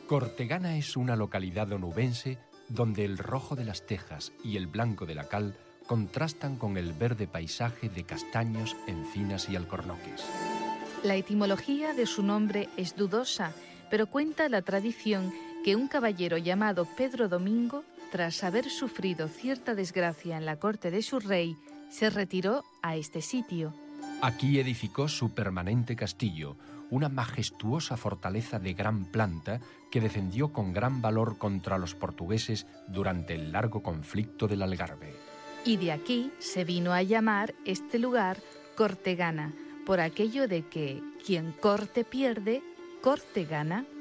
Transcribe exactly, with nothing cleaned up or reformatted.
Cortegana es una localidad onubense donde el rojo de las tejas y el blanco de la cal contrastan con el verde paisaje de castaños, encinas y alcornoques. La etimología de su nombre es dudosa, pero cuenta la tradición que un caballero llamado Pedro Domingo, tras haber sufrido cierta desgracia en la corte de su rey, se retiró a este sitio. Aquí edificó su permanente castillo, una majestuosa fortaleza de gran planta que defendió con gran valor contra los portugueses durante el largo conflicto del Algarve. Y de aquí se vino a llamar este lugar Cortegana, por aquello de que quien corte pierde, corte gana.